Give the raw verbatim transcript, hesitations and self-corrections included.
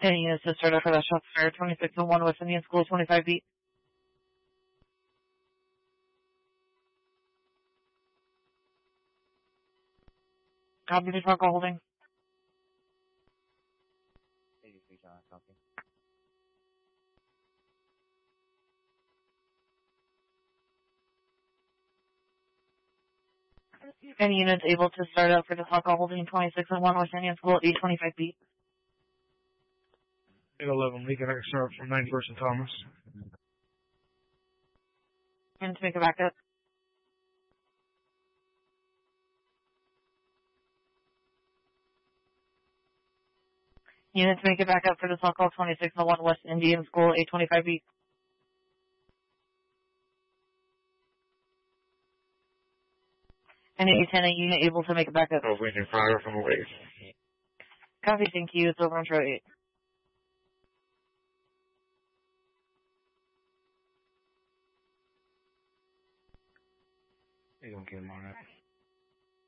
Any units to start up for that shot fire, twenty-six oh one West Indian School, twenty-five feet. Copy the truck holding. eighty-three, John, copy. Any units able to start up for the Taco holding twenty-six oh one West Indian School, eight twenty-five feet. eight eleven, Lincoln, I can start from ninety-first and Thomas. Units make a backup. Units make it back up for the Taco twenty-six oh one West Indian School, eight twenty-five feet. Any lieutenant unit able to make it back up. Oh, Lincoln, fire from the wave. Copy, thank you. It's over on Troy eight. You don't get him on it.